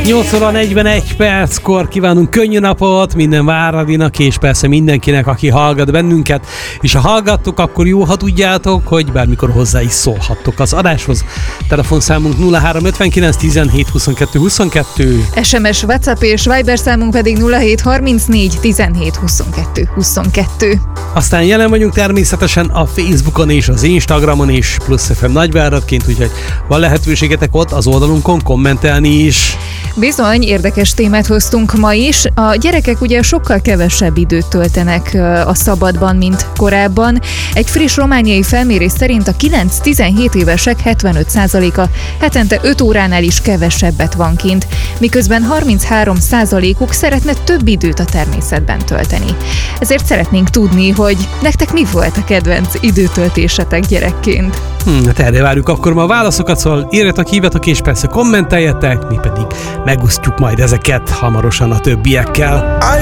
8 óra 41 perckor kívánunk könnyű napot minden Váradinak, és persze mindenkinek, aki hallgat bennünket. És ha hallgattok, akkor jó, ha tudjátok, hogy bármikor hozzá is szólhattok az adáshoz. Telefonszámunk 0359 17 22 22. SMS, WhatsApp és Viber számunk pedig 0734 17 22 22. Aztán jelen vagyunk természetesen a Facebookon és az Instagramon is, plusz FM Nagyváradként, úgyhogy van lehetőségetek ott az oldalunkon kommentelni is. Bizony, érdekes témát hoztunk ma is. A gyerekek ugye sokkal kevesebb időt töltenek a szabadban, mint korábban. Egy friss romániai felmérés szerint a 9-17 évesek 75%-a hetente 5 óránál is kevesebbet van kint, miközben 33%-uk szeretne több időt a természetben tölteni. Ezért szeretnénk tudni, hogy nektek mi volt a kedvenc időtöltésetek gyerekként. Hát erre várjuk akkor ma a válaszokat, szóval írjatok, hívjatok és persze kommenteljetek, mi pedig megosztjuk majd ezeket hamarosan a többiekkel.